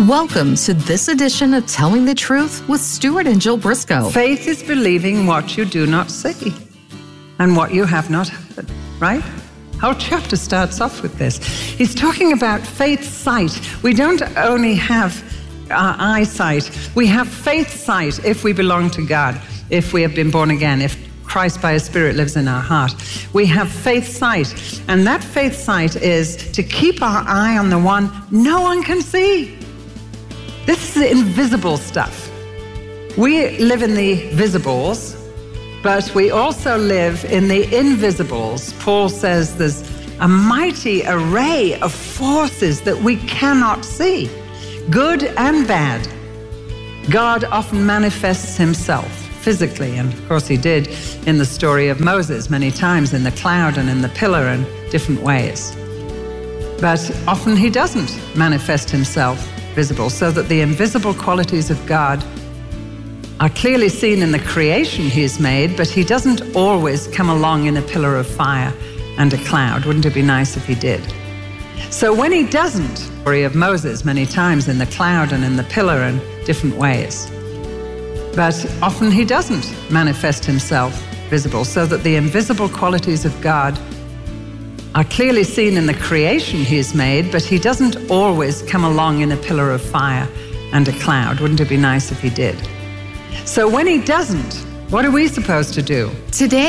Welcome to this edition of Telling the Truth with Stuart and Jill Briscoe. Faith is believing what you do not see and what you have not heard, right? Whole chapter starts off with this. He's talking about faith sight. We don't only have our eyesight. We have faith sight if we belong to God, if we have been born again, if Christ by His Spirit lives in our heart. We have faith sight. And that faith sight is to keep our eye on the one no one can see. This is invisible stuff. We live in the visibles, but we also live in the invisibles. Paul says there's a mighty array of forces that we cannot see, good and bad. God often manifests Himself physically, and of course He did in the story of Moses many times, in the cloud and in the pillar in different ways. But often He doesn't manifest Himself visible, so that the invisible qualities of God are clearly seen in the creation He's made, but He doesn't always come along in a pillar of fire and a cloud. Wouldn't it be nice if He did? So when He doesn't, the story of Moses many times in the cloud and in the pillar in different ways, but often He doesn't manifest Himself visible, so that the invisible qualities of God are clearly seen in the creation He's made, but He doesn't always come along in a pillar of fire and a cloud. Wouldn't it be nice if He did? So when He doesn't, what are we supposed to do? Today,